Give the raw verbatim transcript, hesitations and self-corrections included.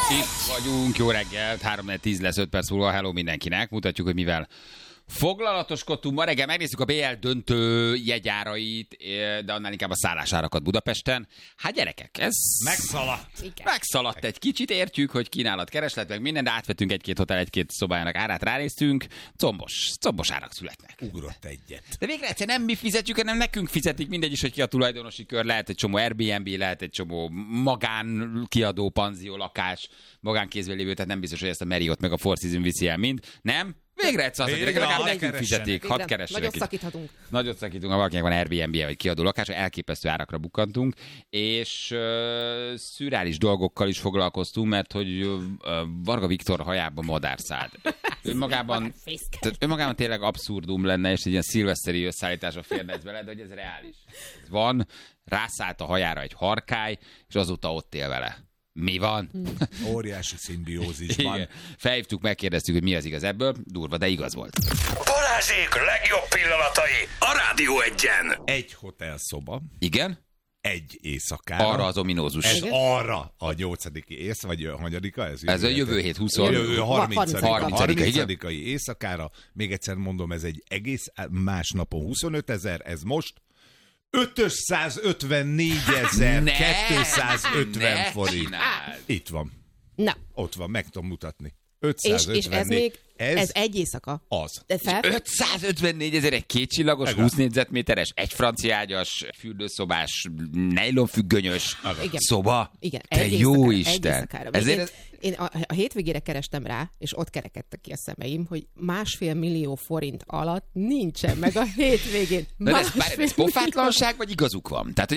Itt vagyunk, jó reggelt, három tíz lesz, öt perc múlva, hello mindenkinek. Mutatjuk, hogy mivel foglalatoskodtunk. Ma reggel megnézzük a bé el döntő jegyárait, de annál inkább a szállásárakat Budapesten. Hát gyerekek, ez... Megszaladt. Igen. Megszaladt egy kicsit, értjük, hogy kínálat, kereslet, meg minden, de átvettünk egy-két hotel, egy-két szobájának árát, ránéztünk. Combos, combos árak születnek. Ugrott egyet. De végre egyszer nem mi fizetjük, hanem nekünk fizetik, mindegy is, hogy ki a tulajdonosi kör, lehet egy csomó Airbnb, lehet egy csomó magán kiadó, panzió, lakás, magánkézben lévő, tehát nem biztos, hogy ezt a Marriott meg a Four Seasons viszi el mind. Nem? Végre egyszer az, hogy legalább nekünk fizetik, hadd keressenek. Nagyot szakíthatunk. Nagyot szakítunk, ha valakinek van Airbnb-je vagy kiadó lakása, elképesztő árakra bukkantunk, és uh, szürreális dolgokkal is foglalkoztunk, mert hogy uh, Varga Viktor hajában madár szállt. Önmagában, önmagában tényleg abszurdum lenne, és egy ilyen szilveszteri összeállításra férne ez vele, de hogy ez reális. Ez van, rászállt a hajára egy harkály, és azóta ott él vele. Mi van? Óriási szimbiózisban. Igen. Felhívtuk, megkérdeztük, hogy mi az igaz ebből. Durva, de igaz volt. Balázsék legjobb pillanatai a Rádió Egyen. Egy hotelszoba. Igen? Egy éjszakára. Arra az ominózus. Ez arra a nyolcadiki ész, vagy a hanyadika? Ez, ez a jövő hét húsz. Jövő harmincadika harmincadika éjszakára. Még egyszer mondom, ez egy egész más napon huszonötezer, ez most ötszázötvennégyezer-kétszázötven forint. Csináld. Itt van. Na. Ott van, meg tudom mutatni. És, és ez még, ez, ez egy éjszaka. Az. ötszázötvennégyezer egy kétcsillagos, húsz négyzetméteres, egy franciágyas, fürdőszobás, nejlonfüggönyös szoba. Igen, te egy jó éjszakára, Isten. Egy Ezért ez... Én a, a hétvégére kerestem rá, és ott kerekedtek ki a szemeim, hogy másfél millió forint alatt nincsen meg a hétvégén. Na, ez, bár, ez pofátlanság, vagy igazuk van? Tehát, hogy